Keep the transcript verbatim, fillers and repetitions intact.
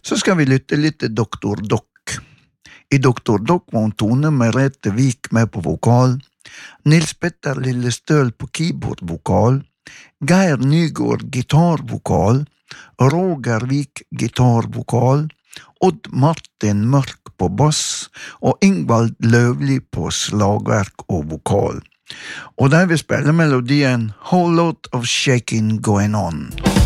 Så skal vi lytte litt til doktor Dock. I doktor Dock var hun Tone Merete Vik med på vokal, Nils Petter Lillestøl på keyboardvokal, Geir Nygård gitarvokal, Roger Vik gitarvokal, Odd Martin Mørk på bass og Ingvald Løvli på slagverk og vokal. Og de vil spille melodien Whole Lot of Shaking Going On.